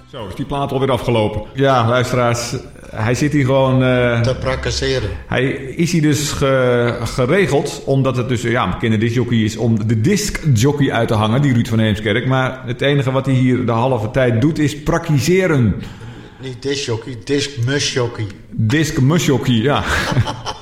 Zo, is die plaat alweer afgelopen. Ja, luisteraars, hij zit hier gewoon... te prakticeren. Hij is hier dus geregeld, omdat het dus een bekende discjockey is, om de discjockey uit te hangen, die Ruud van Heemskerk. Maar het enige wat hij hier de halve tijd doet, is praktiseren. Niet discjockey, discmushjockey. Discmushjockey, ja.